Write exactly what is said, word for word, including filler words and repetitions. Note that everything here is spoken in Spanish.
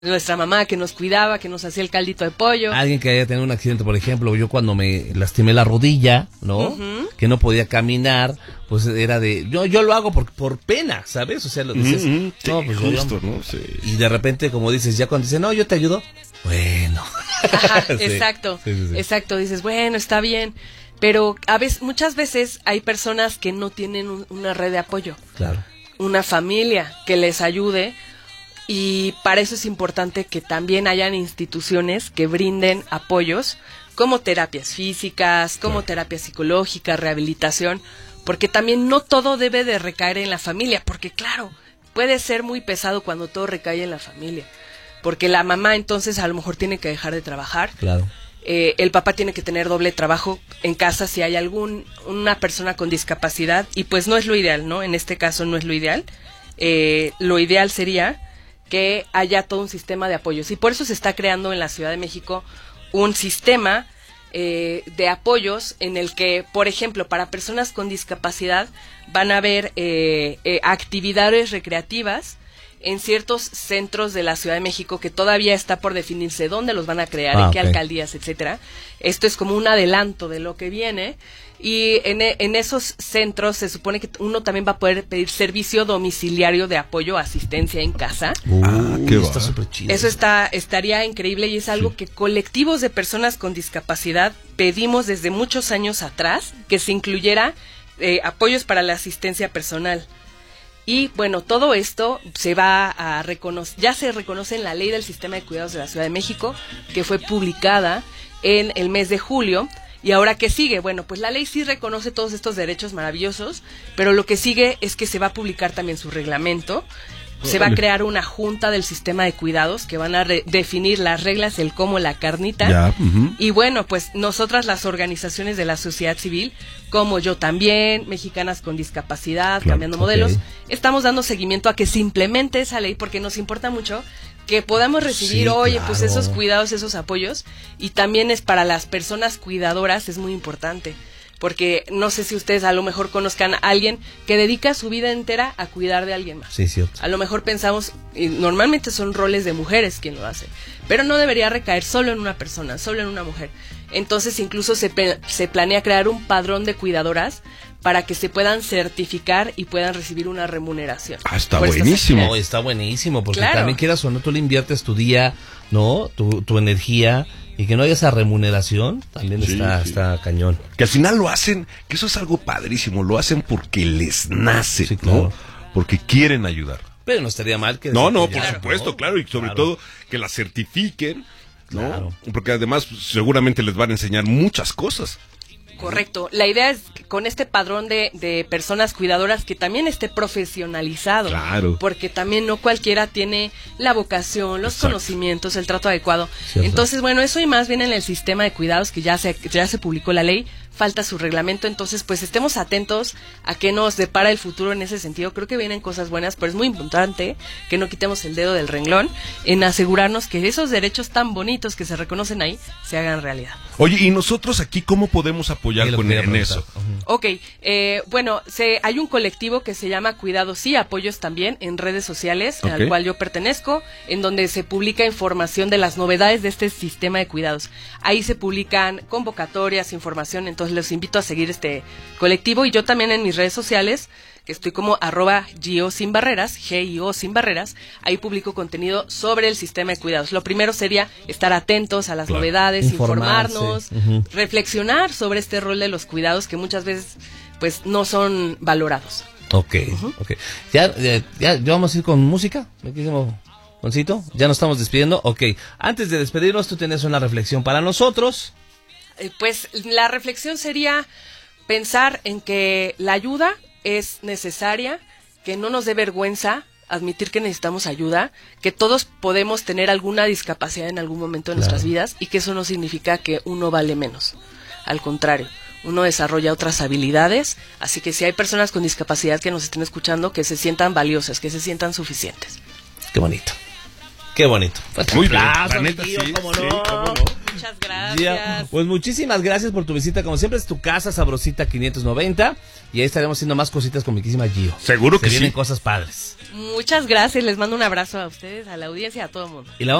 nuestra mamá que nos cuidaba, que nos hacía el caldito de pollo. Alguien que haya tenido un accidente, por ejemplo, yo cuando me lastimé la rodilla, ¿no? Uh-huh. Que no podía caminar, pues era de, yo yo lo hago por por pena, ¿sabes? O sea, lo dices, uh-huh. no, sí, pues justo, yo, ¿no? Sí. Y de repente, como dices, ya cuando dicen, no, yo te ayudo, bueno. Ajá, sí. exacto, sí, sí, sí. exacto, dices, bueno, está bien, pero a veces, muchas veces hay personas que no tienen un, una red de apoyo. Claro. Una familia que les ayude. Y para eso es importante que también hayan instituciones que brinden apoyos, como terapias físicas, como claro. terapias psicológicas, rehabilitación, porque también no todo debe de recaer en la familia, porque claro, puede ser muy pesado cuando todo recae en la familia, porque la mamá entonces a lo mejor tiene que dejar de trabajar, claro. eh, el papá tiene que tener doble trabajo en casa si hay algún una persona con discapacidad, y pues no es lo ideal, ¿no? En este caso no es lo ideal, eh, lo ideal sería que haya todo un sistema de apoyos. Y por eso se está creando en la Ciudad de México un sistema eh, de apoyos en el que, por ejemplo, para personas con discapacidad van a haber eh, eh, actividades recreativas en ciertos centros de la Ciudad de México que todavía está por definirse dónde los van a crear, ah, en qué okay. alcaldías, etcétera. Esto es como un adelanto de lo que viene. Y en, en esos centros se supone que uno también va a poder pedir servicio domiciliario de apoyo, asistencia en casa. Uh, ah, qué está súper chido. Eso está, estaría increíble y es algo sí. que colectivos de personas con discapacidad pedimos desde muchos años atrás, que se incluyera eh, apoyos para la asistencia personal. Y bueno, todo esto se va a reconocer, ya se reconoce en la Ley del Sistema de Cuidados de la Ciudad de México, que fue publicada en el mes de julio. ¿Y ahora qué sigue? Bueno, pues la ley sí reconoce todos estos derechos maravillosos, pero lo que sigue es que se va a publicar también su reglamento, se va a crear una junta del sistema de cuidados que van a re- definir las reglas, el cómo, la carnita, ya, uh-huh. y bueno, pues nosotras las organizaciones de la sociedad civil, como Yo También, Mexicanas con Discapacidad, claro, Cambiando okay. Modelos, estamos dando seguimiento a que se implemente esa ley porque nos importa mucho que podamos recibir, sí, oye, claro. pues esos cuidados, esos apoyos, y también es para las personas cuidadoras, es muy importante, porque no sé si ustedes a lo mejor conozcan a alguien que dedica su vida entera a cuidar de alguien más. Sí, cierto. A lo mejor pensamos, y normalmente son roles de mujeres quien lo hace, pero no debería recaer solo en una persona, solo en una mujer. Entonces incluso se, pe- se planea crear un padrón de cuidadoras para que se puedan certificar y puedan recibir una remuneración. Ah, está buenísimo. No, está buenísimo, porque claro. también quieras o no, tú le inviertes tu día, ¿no? Tu, tu energía, y que no haya esa remuneración, también sí, está, sí. está cañón. Que al final lo hacen, que eso es algo padrísimo, lo hacen porque les nace, sí, claro. ¿no? Porque quieren ayudar. Pero no estaría mal que... No, no, por claro, supuesto, ¿no? claro, y sobre claro. todo que la certifiquen, ¿no? Claro. Porque además seguramente les van a enseñar muchas cosas. Correcto. La idea es que con este padrón de, de personas cuidadoras que también esté profesionalizado. Claro. Porque también no cualquiera tiene la vocación, los Exacto. conocimientos, el trato adecuado. Cierto. Entonces, bueno, eso y más bien en el sistema de cuidados que ya se, ya se publicó la ley, falta su reglamento, entonces pues estemos atentos a qué nos depara el futuro en ese sentido. Creo que vienen cosas buenas, pero es muy importante que no quitemos el dedo del renglón en asegurarnos que esos derechos tan bonitos que se reconocen ahí se hagan realidad. Oye, ¿y nosotros aquí cómo podemos apoyar con en eso? Uh-huh. Ok, eh, bueno, se, hay un colectivo que se llama Cuidados y Apoyos también en redes sociales, okay. al cual yo pertenezco, en donde se publica información de las novedades de este sistema de cuidados. Ahí se publican convocatorias, información, entonces los invito a seguir este colectivo, y yo también en mis redes sociales, que estoy como arroba Gio Sin Barreras, G I O Sin Barreras, ahí publico contenido sobre el sistema de cuidados. Lo primero sería estar atentos a las claro. novedades, Informarse. informarnos, uh-huh. reflexionar sobre este rol de los cuidados que muchas veces pues no son valorados. Ok, uh-huh. ok. ¿Ya, ya, ya, ya vamos a ir con música? Muchísimo. Juancito, ya nos estamos despidiendo. Ok, antes de despedirnos, tú tienes una reflexión para nosotros. Eh, pues la reflexión sería pensar en que la ayuda es necesaria, que no nos dé vergüenza admitir que necesitamos ayuda, que todos podemos tener alguna discapacidad en algún momento de claro. nuestras vidas, y que eso no significa que uno vale menos. Al contrario, uno desarrolla otras habilidades, así que si hay personas con discapacidad que nos estén escuchando, que se sientan valiosas, que se sientan suficientes. Qué bonito. Qué bonito. Muy bien, la neta, sí, ¿cómo sí, no? cómo no. Muchas gracias. Ya, pues muchísimas gracias por tu visita. Como siempre es tu casa, Sabrosita quinientos noventa. Y ahí estaremos haciendo más cositas con mi querísima Gio. Seguro Se que vienen sí. cosas padres. Muchas gracias. Les mando un abrazo a ustedes, a la audiencia, a todo el mundo. Y la